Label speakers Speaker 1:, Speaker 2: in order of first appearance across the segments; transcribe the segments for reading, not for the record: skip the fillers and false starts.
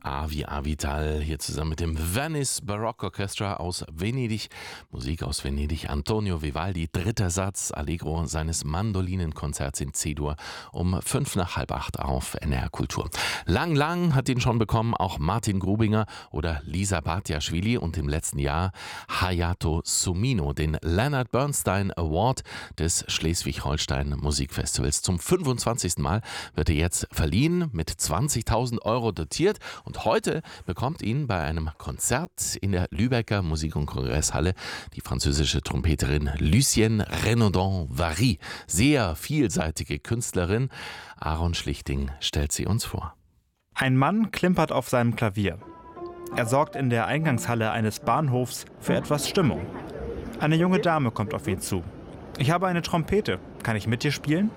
Speaker 1: Avi Avital hier zusammen mit dem Venice Baroque Orchestra aus Venedig. Musik aus Venedig. Antonio Vivaldi, dritter Satz, Allegro seines Mandolinenkonzerts in C-Dur um 7:55 auf NR Kultur. Lang hat ihn schon bekommen auch Martin Grubinger oder Lisa Batiaschwili und im letzten Jahr Hayato Sumino, den Leonard Bernstein Award des Schleswig-Holstein Musikfestivals. Zum 25. Mal wird er jetzt verliehen, mit 20.000 Euro dotiert, und heute bekommt ihn bei einem Konzert in der Lübecker Musik- und Kongresshalle die französische Trompeterin Lucienne Renaudin-Vary. Sehr vielseitige Künstlerin. Aaron Schlichting stellt sie uns vor.
Speaker 2: Ein Mann klimpert auf seinem Klavier. Er sorgt in der Eingangshalle eines Bahnhofs für etwas Stimmung. Eine junge Dame kommt auf ihn zu. Ich habe eine Trompete. Kann ich mit dir spielen?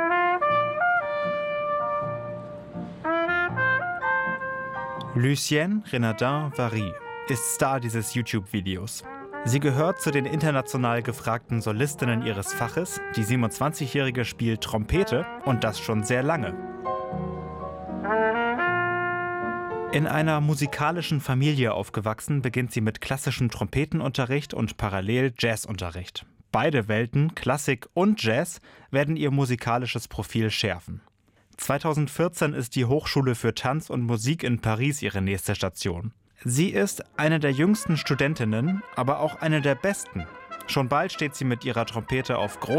Speaker 2: Lucienne Renaudin-Vary ist Star dieses YouTube-Videos. Sie gehört zu den international gefragten Solistinnen ihres Faches. Die 27-Jährige spielt Trompete, und das schon sehr lange. In einer musikalischen Familie aufgewachsen, beginnt sie mit klassischem Trompetenunterricht und parallel Jazzunterricht. Beide Welten, Klassik und Jazz, werden ihr musikalisches Profil schärfen. 2014 ist die Hochschule für Tanz und Musik in Paris ihre nächste Station. Sie ist eine der jüngsten Studentinnen, aber auch eine der besten. Schon bald steht sie mit ihrer Trompete auf großem